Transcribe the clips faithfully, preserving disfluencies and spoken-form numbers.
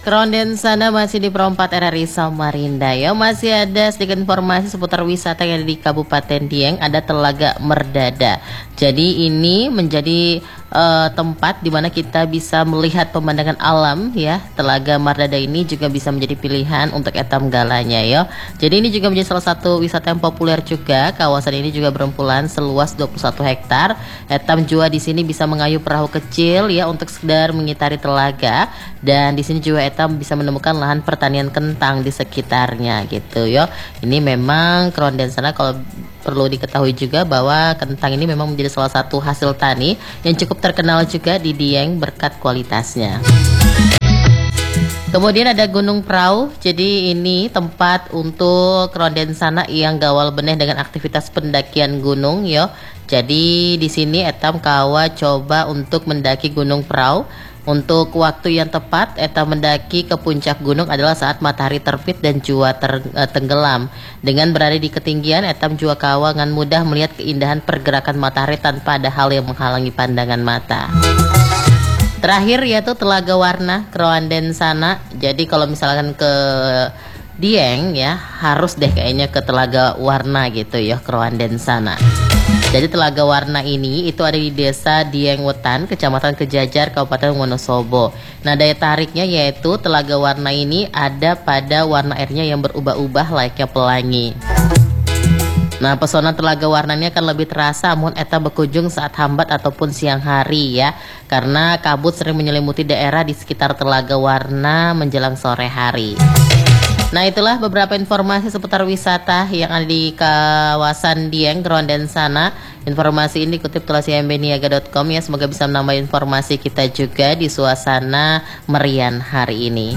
Keronden sana masih di Perempat R R I Samarinda ya. Masih ada sedikit informasi seputar wisata yang ada di Kabupaten Dieng. Ada Telaga Merdada. Jadi ini menjadi uh, tempat di mana kita bisa melihat pemandangan alam ya. Telaga Merdada ini juga bisa menjadi pilihan untuk etam galanya ya. Jadi ini juga menjadi salah satu wisata yang populer juga. Kawasan ini juga berempulan seluas dua puluh satu hektar. Etam jua di sini bisa mengayuh perahu kecil ya untuk sekedar mengitari telaga, dan di sini juga etam bisa menemukan lahan pertanian kentang di sekitarnya gitu ya. Ini memang Keronden sana kalau perlu diketahui juga bahwa kentang ini memang menjadi salah satu hasil tani yang cukup terkenal juga di Dieng berkat kualitasnya. Kemudian ada Gunung Prau. Jadi ini tempat untuk Keronden sana yang gawal beneh dengan aktivitas pendakian gunung yo. Jadi di sini etam kawa coba untuk mendaki Gunung Prau. Untuk waktu yang tepat etam mendaki ke puncak gunung adalah saat matahari terbit dan jua ter, uh, tenggelam. Dengan berada di ketinggian etam jua kawa dengan mudah melihat keindahan pergerakan matahari tanpa ada hal yang menghalangi pandangan mata. Terakhir yaitu Telaga Warna Keronden sana. Jadi kalau misalkan ke Dieng ya harus deh kayaknya ke Telaga Warna gitu ya Keronden sana. Jadi Telaga Warna ini itu ada di Desa Dieng Wetan, Kecamatan Kejajar, Kabupaten Wonosobo. Nah daya tariknya yaitu Telaga Warna ini ada pada warna airnya yang berubah-ubah layaknya pelangi. Nah pesona Telaga Warna ini akan lebih terasa mun eta berkunjung saat hambat ataupun siang hari ya. Karena kabut sering menyelimuti daerah di sekitar Telaga Warna menjelang sore hari. Nah itulah beberapa informasi seputar wisata yang ada di kawasan Dieng Keronden sana. Informasi ini dikutip dari c m b niaga dot com ya. Semoga bisa menambah informasi kita juga di suasana merian hari ini.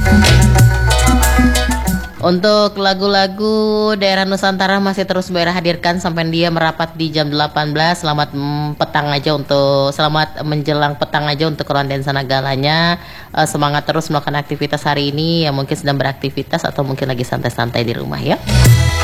Untuk lagu-lagu daerah Nusantara masih terus Mbak Era hadirkan sampai dia merapat di jam delapan belas. Selamat mm, petang aja untuk selamat menjelang petang aja untuk Keronden sana galanya. Uh, semangat terus melakukan aktivitas hari ini yang mungkin sedang beraktivitas atau mungkin lagi santai-santai di rumah ya.